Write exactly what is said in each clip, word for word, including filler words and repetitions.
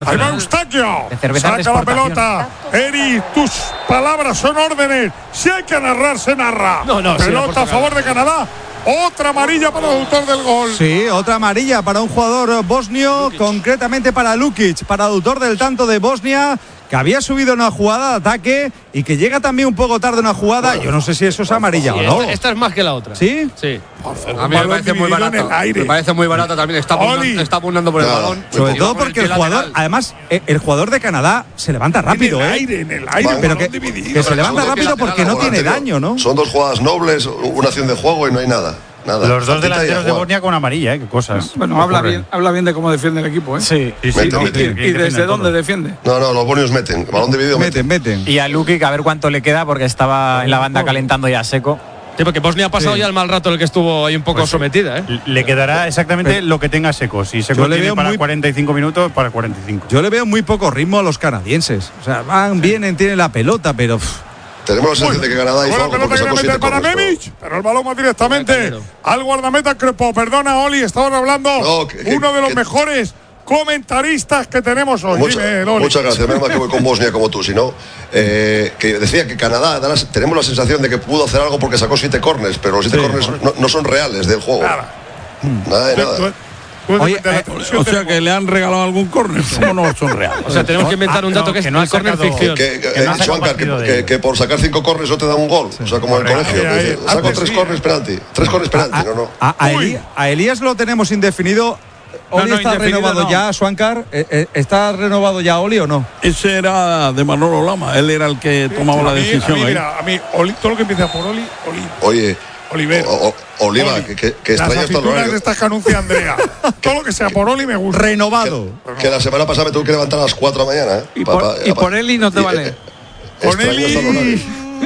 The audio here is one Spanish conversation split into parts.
Ahí va Eustaquio. Saca la pelota. Eri, tus palabras son órdenes. Si hay que narrar, se narra. No, no, pelota sí, a favor de Canadá. Otra amarilla para el autor del gol. Sí, otra amarilla para un jugador bosnio, Lukic. Concretamente para Lukic, para el autor del tanto de Bosnia, que había subido una jugada de ataque y que llega también un poco tarde una jugada. Yo no sé si eso es amarilla sí, o no. Esta, esta es más que la otra. ¿Sí? Sí. A mí me parece muy barata. Me parece muy barata también. Está apuntando, está apuntando por el claro. balón. Sobre todo porque el, el jugador, lateral. Además, el jugador de Canadá se levanta rápido, en el ¿eh? aire, en el aire, pero que, que se levanta rápido porque no tiene daño, ¿no? Son dos jugadas nobles, una acción de juego y no hay nada. Nada. Los dos delanteros de Bosnia con amarilla, ¿eh? Qué cosas. Bueno, habla bien, habla bien de cómo defiende el equipo, ¿eh? Sí, sí, sí. Meten, no, meten. ¿Y desde dónde todo. defiende? No, no, los bonios meten. Balón dividido meten. Meten, meten. Y a Lukic a ver cuánto le queda porque estaba en la banda calentando ya seco. Sí, porque Bosnia ha pasado sí. ya el mal rato en el que estuvo ahí un poco pues sometida, ¿eh? Le quedará exactamente Pero, lo que tenga Seco. Si Seco le tiene para muy, cuarenta y cinco minutos, para cuarenta y cinco. Yo le veo muy poco ritmo a los canadienses. O sea, van, sí. vienen, tienen la pelota, pero... Pff. Tenemos la sensación de que Canadá hizo algo porque sacó siete para corners, Memic, pero el balón va directamente al guardameta Crepo. Perdona, Oli, estaban hablando no, que, que, uno de los que, mejores comentaristas que tenemos hoy. Mucha, Dime, muchas gracias, menos mal que voy con Bosnia como tú, si no, eh, que decía que Canadá, da la, tenemos la sensación de que pudo hacer algo porque sacó siete corners, pero los siete sí, corners no, no son reales del juego. Nada, nada de nada. Tú, Oye, eh, o sea que le han regalado algún córner, ¿cómo no son reales? O sea, tenemos que inventar un dato ah, no, que, que es no el córner ficción. Que, que, que, no Juancar, que, que, que por sacar cinco córners no te dan un gol. Sí, o sea, como en el colegio. Ahí, ahí, saco tres sí, córners penalti. Tres córners penalti, a, no, no. A, a, Eli, a Elías lo tenemos indefinido. ¿Oli no, no, está renovado no. ya, Juancar? ¿Está renovado ya Oli o no? Ese era de Manolo Lama. Él era el que sí, tomaba la mí, decisión. A mí, ahí. Mira, a mí, Oli, todo lo que empieza por Oli, Oli. Oye. Oliver. O, o, Oliva, Oli. que, que, que extraña esto. Las aceitunas estas que anuncia Andrea. Todo lo que sea por Oli me gusta. Renovado. Que, que la semana pasada me tuve que levantar a las cuatro de la mañana. ¿eh? Y, pa, por, pa, y pa, por Eli no te y, vale. Eh, Con Eli.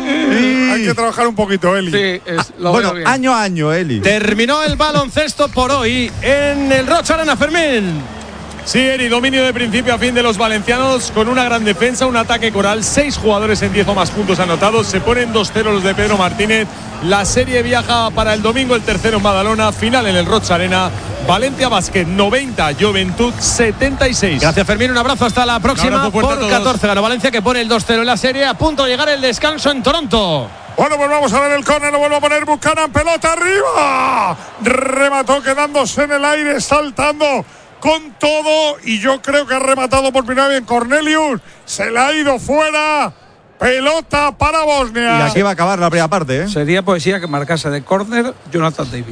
Hay que trabajar un poquito, Eli. Sí, es, lo bueno, bien. año a año, Eli. Terminó el baloncesto por hoy en el Roig Arena, Fermín. Sí, Eri, dominio de principio a fin de los valencianos con una gran defensa, un ataque coral, seis jugadores en diez o más puntos anotados, se ponen dos cero los de Pedro Martínez. La serie viaja para el domingo, el tercero en Badalona, final en el Roig Arena. Valencia Basket noventa, Juventud setenta y seis. Gracias, Fermín, un abrazo, hasta la próxima. Por catorce ganó Valencia, que pone el dos cero en la serie, a punto de llegar el descanso en Toronto. Bueno, pues vamos a ver el córner, lo vuelve a poner Buchanan, pelota arriba. Remató quedándose en el aire, saltando con todo, y yo creo que ha rematado por primera vez en Cornelius. Se le ha ido fuera. Pelota para Bosnia. Y aquí va a acabar la primera parte, ¿eh? Sería poesía que marcase de córner Jonathan David.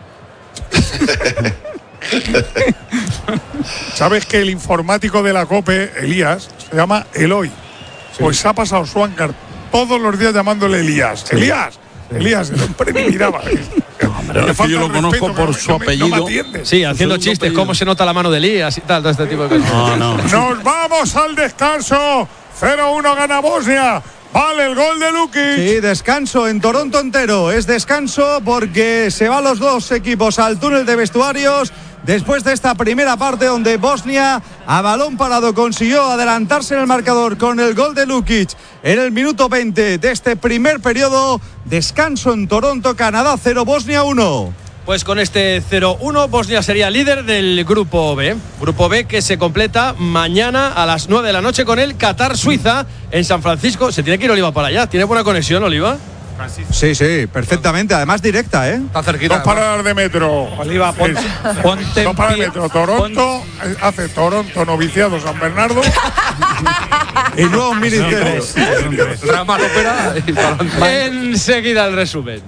¿Sabes que el informático de la COPE, Elías, se llama Eloy? Sí. Pues se ha pasado Juancar todos los días llamándole Elías. Sí. Elías, sí. Elías, siempre me miraba. Pero es que yo lo conozco respeto, por no, su no apellido. No me sí, haciendo chistes, apellido. Cómo se nota la mano de Elías y tal, todo este tipo de cosas. No, no. Nos vamos al descanso. cero uno gana Bosnia. Vale, el gol de Lukic. Sí, descanso en Toronto entero. Es descanso porque se van los dos equipos al túnel de vestuarios después de esta primera parte donde Bosnia a balón parado consiguió adelantarse en el marcador con el gol de Lukic en el minuto veinte de este primer periodo. Descanso en Toronto, Canadá cero, Bosnia uno. Pues con este cero uno, Bosnia sería líder del Grupo B. Grupo B que se completa mañana a las nueve de la noche con el Qatar-Suiza en San Francisco. Se tiene que ir Oliva para allá. ¿Tiene buena conexión, Oliva? Sí, sí, perfectamente. Además directa, ¿eh? Está cerquita. Dos paradas de metro. Oliva, ponte, ponte Dos paradas de metro. Toronto, pon... hace Toronto, Noviciado, San Bernardo. Y nuevos ministerios. Enseguida el resumen.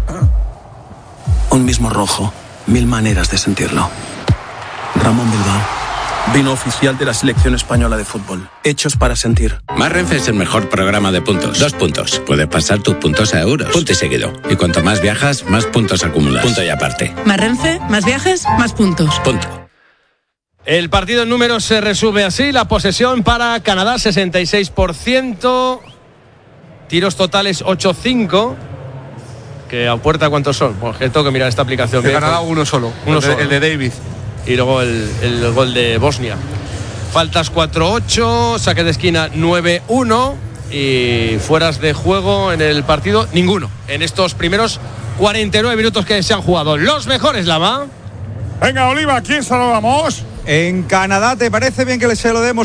Un mismo rojo, mil maneras de sentirlo. Ramón Bilbao, vino oficial de la selección española de fútbol. Hechos para sentir. Más Renfe es el mejor programa de puntos. Dos puntos. Puedes pasar tus puntos a euros. Punto y seguido. Y cuanto más viajas, más puntos acumulas. Punto y aparte. Más Renfe, más viajes, más puntos. Punto. El partido en números se resume así. La posesión para Canadá, sesenta y seis por ciento. Tiros totales, ocho cinco. Que a puerta, ¿cuántos son? Pues que tengo que mirar esta aplicación. De Canadá uno solo, uno el, solo. De, el de David. Y luego el, el gol de Bosnia. Faltas cuatro ocho, saque de esquina nueve uno y fueras de juego en el partido ninguno. En estos primeros cuarenta y nueve minutos que se han jugado. Los mejores, Lama. Venga, Oliva, ¿a quién se lo damos? En Canadá, ¿te parece bien que se lo demos